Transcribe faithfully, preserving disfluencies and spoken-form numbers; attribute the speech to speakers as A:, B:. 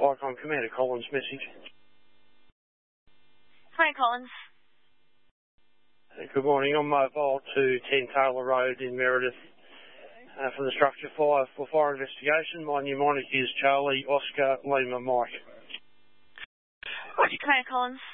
A: Icon Commander Collins message.
B: Hi, Collins.
A: Good morning. I'm mobile to ten Taylor Road in Meredith uh, for the structure fire for fire investigation. My mnemonic is Charlie Oscar Lima Mike.
B: Hi, Collins.